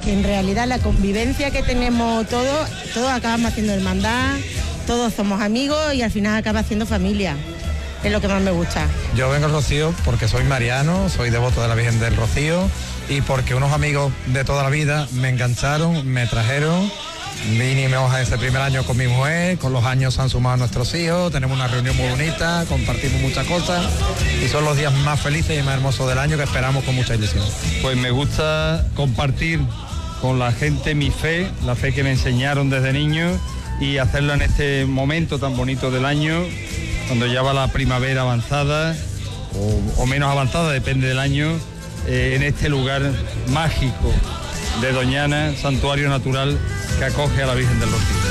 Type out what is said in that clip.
que en realidad la convivencia que tenemos todos acabamos haciendo hermandad, todos somos amigos y al final acaba haciendo familia. Es lo que más me gusta. Yo vengo al Rocío porque soy mariano, soy devoto de la Virgen del Rocío y porque unos amigos de toda la vida me engancharon, me trajeron. Vinimos ese primer año con mi mujer, con los años se han sumado nuestros hijos, tenemos una reunión muy bonita, compartimos muchas cosas y son los días más felices y más hermosos del año que esperamos con mucha ilusión. Pues me gusta compartir con la gente mi fe, la fe que me enseñaron desde niño y hacerlo en este momento tan bonito del año, cuando ya va la primavera avanzada o menos avanzada, depende del año, en este lugar mágico de Doñana, santuario natural que acoge a la Virgen del Rocío.